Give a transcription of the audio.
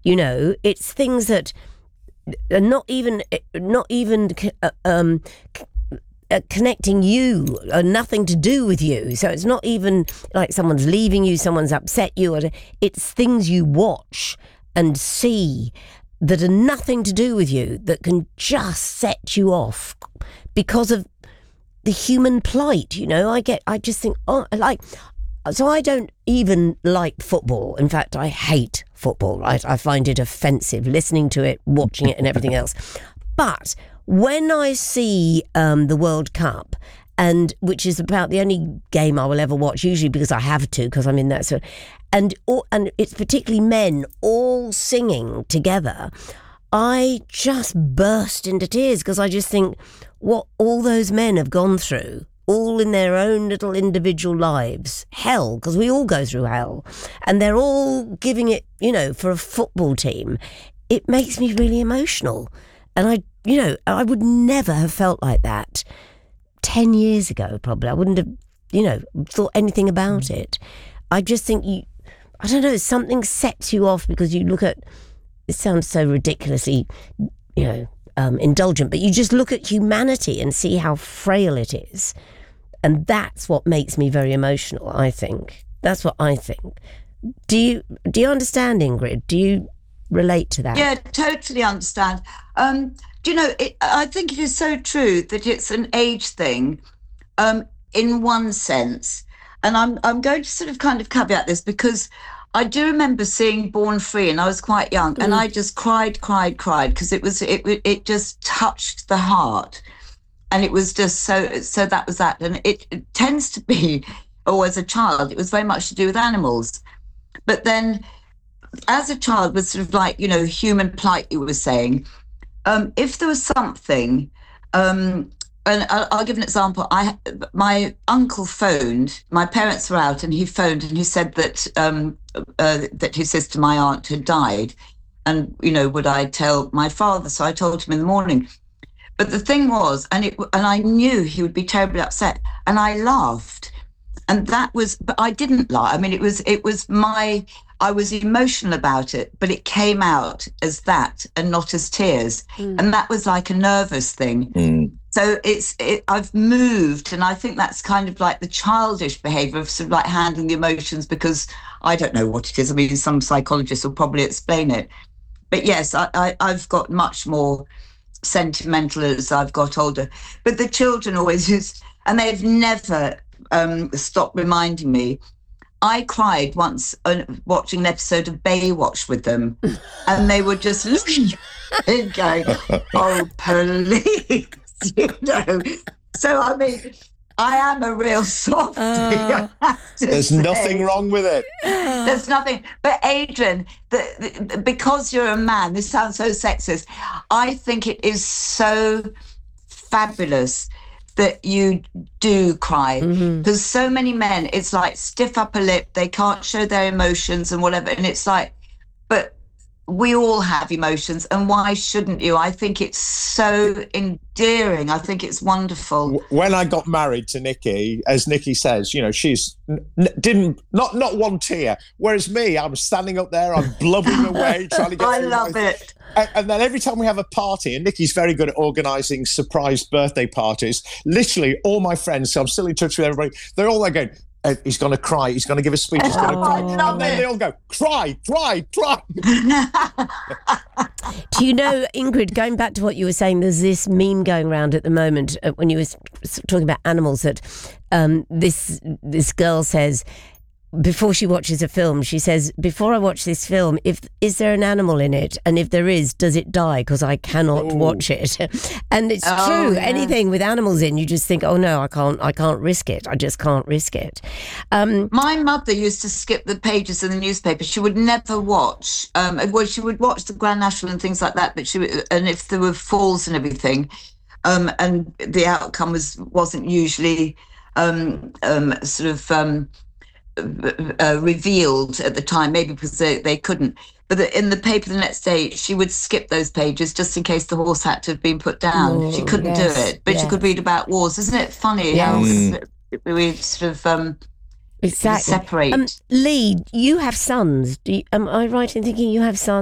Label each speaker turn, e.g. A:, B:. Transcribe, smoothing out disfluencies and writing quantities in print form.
A: You know, it's things that are not even connecting you, or nothing to do with you. So it's not even like someone's leaving you, someone's upset you. It's things you watch and see that are nothing to do with you, that can just set you off because of the human plight. You know, I just think, so I don't even like football. In fact, I hate football. Right? I find it offensive, listening to it, watching it and everything else. But when I see the World Cup, and which is about the only game I will ever watch, usually because I have to, because I'm in that sort of, and it's particularly men all singing together, I just burst into tears, because I just think what all those men have gone through, all in their own little individual lives, hell, because we all go through hell, and they're all giving it, you know, for a football team. It makes me really emotional. And I would never have felt like that 10 years ago, probably. I wouldn't have, thought anything about it. I just think I don't know, something sets you off because you look at, it sounds so ridiculously, indulgent, but you just look at humanity and see how frail it is. And that's what makes me very emotional, I think. That's what I think. Do you understand, Ingrid? Do you relate to that?
B: Yeah, totally understand. I think it is so true that it's an age thing, in one sense. And I'm going to sort of kind of caveat this, because I do remember seeing Born Free, and I was quite young, and I just cried, because it just touched the heart. And it was just so that was that. And it tends to be, or as a child, it was very much to do with animals. But then as a child, with sort of like, human plight, you were saying, if there was something, and I'll give an example. My uncle phoned, my parents were out, and he phoned and he said that that his sister, my aunt, had died. And, would I tell my father? So I told him in the morning. But the thing was, and I knew he would be terribly upset, and I laughed. And but I didn't laugh. I mean, I was emotional about it, but it came out as that and not as tears. And that was like a nervous thing. So I've moved, and I think that's kind of like the childish behavior of sort of like handling the emotions, because I don't know what it is. I mean, some psychologists will probably explain it. But yes, I've got much more sentimental as I've got older. But the children always use, and they've never stopped reminding me. I cried once watching an episode of Baywatch with them, and they were just looking and going, "Oh, police!" So I mean, I am a real softie.
C: There's nothing wrong with it.
B: There's nothing. But Adrian, because you're a man, this sounds so sexist. I think it is so fabulous that you do cry, because so many men, it's like stiff upper lip, they can't show their emotions and whatever, and it's like, but we all have emotions, and why shouldn't you? I think it's so endearing. I think it's wonderful.
C: When I got married to Nikki, as Nikki says, she's not one tear, whereas me, I'm standing up there, I'm blubbering away, trying to get
B: I love it.
C: And then every time we have a party, and Nikki's very good at organising surprise birthday parties, literally all my friends, so I'm still in touch with everybody, they're all there going, he's going to cry, he's going to give a speech, he's going to cry. And then they all go, cry.
A: Do you know, Ingrid, going back to what you were saying, there's this meme going around at the moment when you were talking about animals, that this girl says, before she watches a film, she says, before I watch this film, is there an animal in it? And if there is, does it die? Because I cannot watch it. And it's true. Yeah. Anything with animals in, you just think, oh no, I can't risk it. I just can't risk it.
B: My mother used to skip the pages in the newspaper. She would never watch. She would watch the Grand National and things like that, but and if there were falls and everything, and the outcome wasn't usually revealed at the time, maybe because they couldn't. But in the paper the next day, she would skip those pages just in case the horse had to have been put down. She couldn't do it, but she could read about wars. Isn't it funny how we sort of
A: exactly
B: separate?
A: Lee, you have sons. Am I right in thinking you have sons?